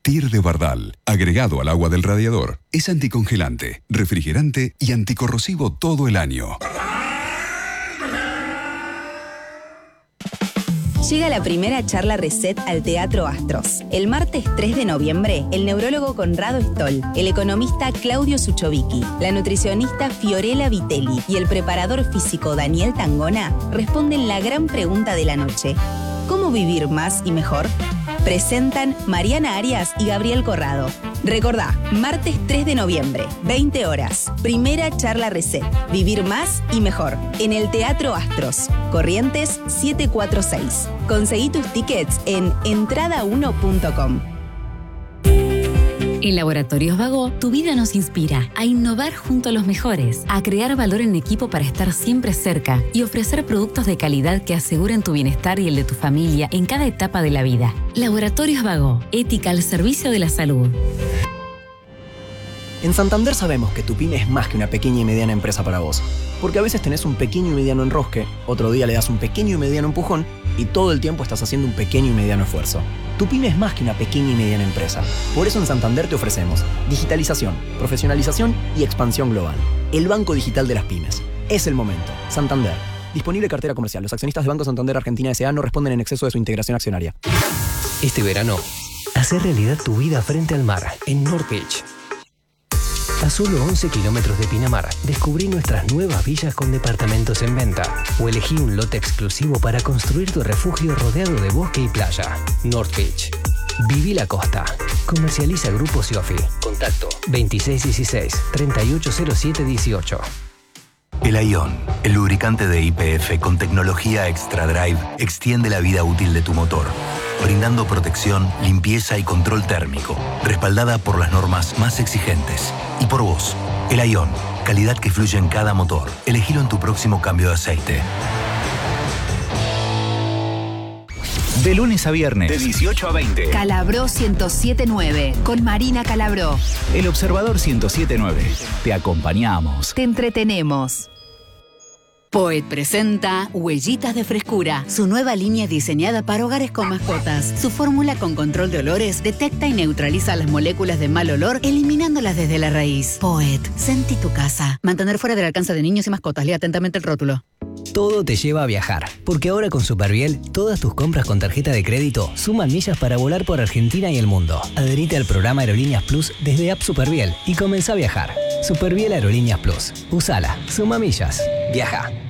TIR de Bardal, agregado al agua del radiador, es anticongelante, refrigerante y anticorrosivo todo el año. Llega la primera charla Reset al Teatro Astros. El martes 3 de noviembre, el neurólogo Conrado Stoll, el economista Claudio Suchovicki, la nutricionista Fiorella Vitelli y el preparador físico Daniel Tangona responden la gran pregunta de la noche: ¿cómo vivir más y mejor? Presentan Mariana Arias y Gabriel Corrado. Recordá, martes 3 de noviembre, 20 horas. Primera charla Reset. Vivir más y mejor. En el Teatro Astros. Corrientes 746. Conseguí tus tickets en entrada1.com. En Laboratorios Vago, tu vida nos inspira a innovar junto a los mejores, a crear valor en equipo para estar siempre cerca y ofrecer productos de calidad que aseguren tu bienestar y el de tu familia en cada etapa de la vida. Laboratorios Vago, ética al servicio de la salud. En Santander sabemos que tu pyme es más que una pequeña y mediana empresa para vos. Porque a veces tenés un pequeño y mediano enrosque, otro día le das un pequeño y mediano empujón y todo el tiempo estás haciendo un pequeño y mediano esfuerzo. Tu pyme es más que una pequeña y mediana empresa. Por eso en Santander te ofrecemos digitalización, profesionalización y expansión global. El banco digital de las pymes. Es el momento. Santander. Disponible cartera comercial. Los accionistas de Banco Santander Argentina S.A. no responden en exceso de su integración accionaria. Este verano, hacer realidad tu vida frente al mar en North Beach. A solo 11 kilómetros de Pinamar, descubrí nuestras nuevas villas con departamentos en venta. O elegí un lote exclusivo para construir tu refugio rodeado de bosque y playa. North Beach. Viví la costa. Comercializa Grupo Siofi. Contacto 2616-380718. El Aion, el lubricante de YPF con tecnología Extra Drive, extiende la vida útil de tu motor, brindando protección, limpieza y control térmico, respaldada por las normas más exigentes. Y por vos, el Aion, calidad que fluye en cada motor. Elegilo en tu próximo cambio de aceite. De lunes a viernes, de 18 a 20. Calabró 107.9, con Marina Calabró. El Observador 107.9. Te acompañamos. Te entretenemos. Poet presenta Huellitas de Frescura, su nueva línea diseñada para hogares con mascotas. Su fórmula con control de olores detecta y neutraliza las moléculas de mal olor, eliminándolas desde la raíz. Poet, sentí tu casa. Mantener fuera del alcance de niños y mascotas. Lea atentamente el rótulo. Todo te lleva a viajar, porque ahora con Superviel, todas tus compras con tarjeta de crédito suman millas para volar por Argentina y el mundo. Adherite al programa Aerolíneas Plus desde App Superviel y comenzá a viajar. Superviel Aerolíneas Plus. Usala, suma millas, viaja.